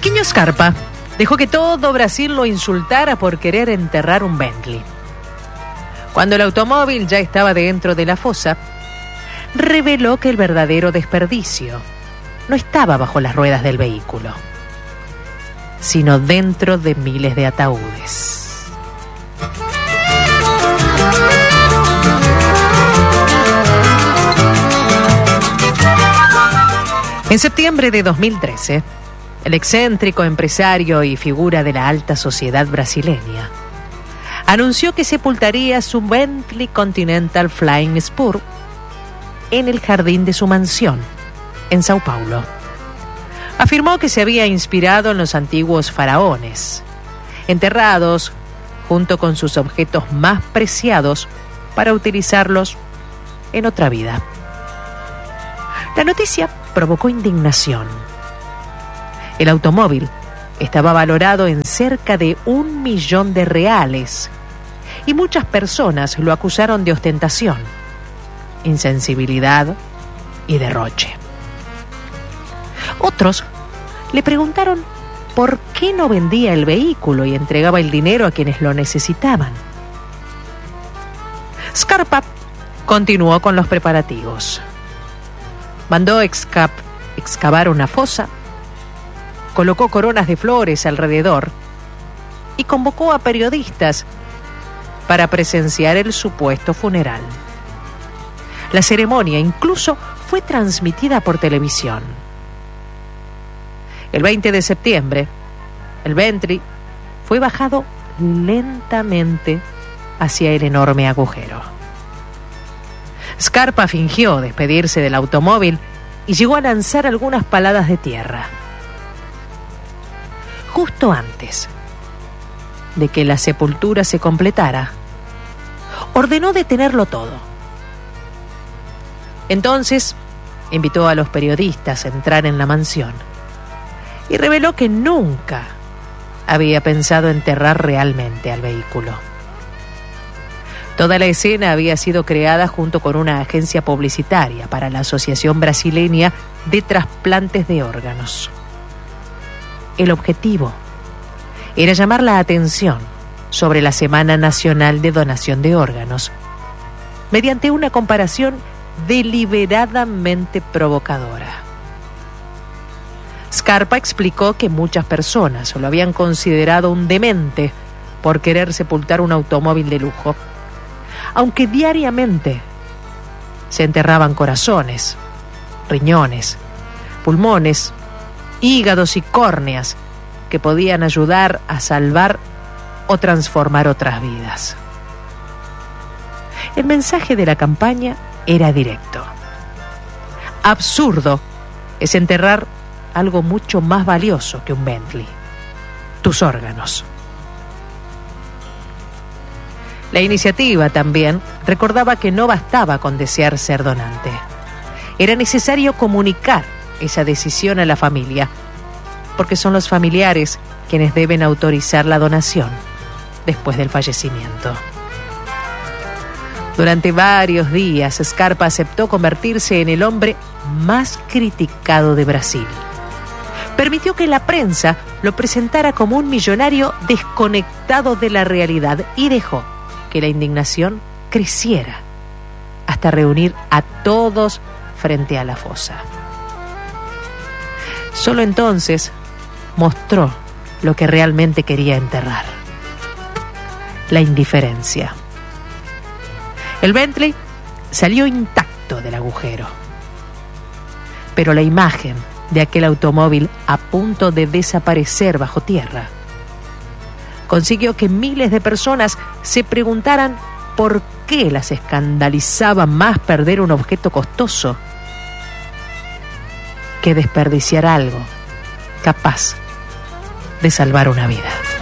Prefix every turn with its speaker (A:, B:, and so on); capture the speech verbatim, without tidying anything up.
A: pequeño Scarpa dejó que todo Brasil lo insultara por querer enterrar un Bentley. Cuando el automóvil ya estaba dentro de la fosa, reveló que el verdadero desperdicio no estaba bajo las ruedas del vehículo, sino dentro de miles de ataúdes. En septiembre de dos mil trece, el excéntrico empresario y figura de la alta sociedad brasileña anunció que sepultaría su Bentley Continental Flying Spur en el jardín de su mansión, en Sao Paulo. Afirmó que se había inspirado en los antiguos faraones, enterrados junto con sus objetos más preciados para utilizarlos en otra vida. La noticia provocó indignación. El automóvil estaba valorado en cerca de un millón de reales y muchas personas lo acusaron de ostentación, insensibilidad y derroche. Otros le preguntaron por qué no vendía el vehículo y entregaba el dinero a quienes lo necesitaban. Scarpa continuó con los preparativos. Mandó excav- excavar una fosa, colocó coronas de flores alrededor y convocó a periodistas para presenciar el supuesto funeral. La ceremonia incluso fue transmitida por televisión. El veinte de septiembre, el Bentley fue bajado lentamente hacia el enorme agujero. Scarpa fingió despedirse del automóvil y llegó a lanzar algunas paladas de tierra. Justo antes de que la sepultura se completara, ordenó detenerlo todo. Entonces, invitó a los periodistas a entrar en la mansión y reveló que nunca había pensado enterrar realmente al vehículo. Toda la escena había sido creada junto con una agencia publicitaria para la Asociación Brasileña de Trasplantes de Órganos. El objetivo era llamar la atención sobre la Semana Nacional de Donación de Órganos, mediante una comparación deliberadamente provocadora. Scarpa explicó que muchas personas lo habían considerado un demente por querer sepultar un automóvil de lujo, aunque diariamente se enterraban corazones, riñones, pulmones, hígados y córneas que podían ayudar a salvar o transformar otras vidas. El mensaje de la campaña era directo. Absurdo es enterrar algo mucho más valioso que un Bentley: tus órganos. La iniciativa también recordaba que no bastaba con desear ser donante. Era necesario comunicar esa decisión a la familia, porque son los familiares quienes deben autorizar la donación después del fallecimiento. Durante varios días, Scarpa aceptó convertirse en el hombre más criticado de Brasil. Permitió que la prensa lo presentara como un millonario desconectado de la realidad y dejó que la indignación creciera hasta reunir a todos frente a la fosa. Solo entonces mostró lo que realmente quería enterrar: la indiferencia. El Bentley salió intacto del agujero, pero la imagen de aquel automóvil a punto de desaparecer bajo tierra consiguió que miles de personas se preguntaran por qué las escandalizaba más perder un objeto costoso que desperdiciar algo capaz de salvar una vida.